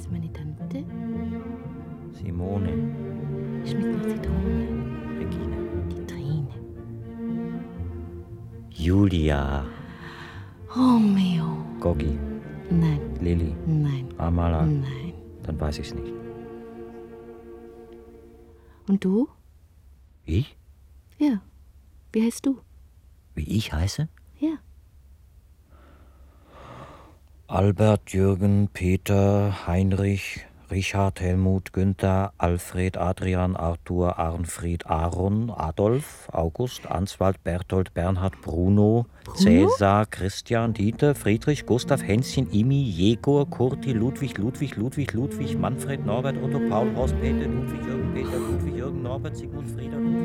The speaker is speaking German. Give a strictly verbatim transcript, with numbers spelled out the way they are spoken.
ist meine Tante. Simone. Schmeckt nach Zitrone. Regine. Die Trine. Julia. Romeo. Goggi. Nein. Lilly. Nein. Amala. Nein. Dann weiß ich's nicht. Und du? Ich? Ja. Wie heißt du? Wie ich heiße? Ja. Albert, Jürgen, Peter, Heinrich, Richard, Helmut, Günther, Alfred, Adrian, Arthur, Arnfried, Aaron, Adolf, August, Answald, Berthold, Bernhard, Bruno, Bruno? Cäsar, Christian, Dieter, Friedrich, Gustav, Hänschen, Imi, Jegor, Kurti, Ludwig, Ludwig, Ludwig, Ludwig, Manfred, Norbert, Otto, Paul, Horst, Peter, Ludwig, Jürgen, Peter, Ludwig, Jürgen, Norbert, Sigmund, Frieda, Ludwig.